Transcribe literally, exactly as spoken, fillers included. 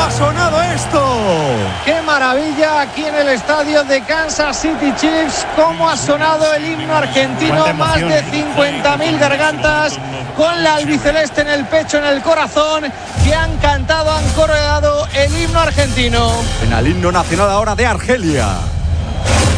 ha sonado esto? ¡Qué maravilla! Aquí en el estadio de Kansas City Chiefs, cómo ha sonado el himno argentino. Más de cincuenta mil gargantas con la albiceleste en el pecho, en el corazón, que han cantado, han coreado el himno argentino. En el himno nacional ahora de Argelia.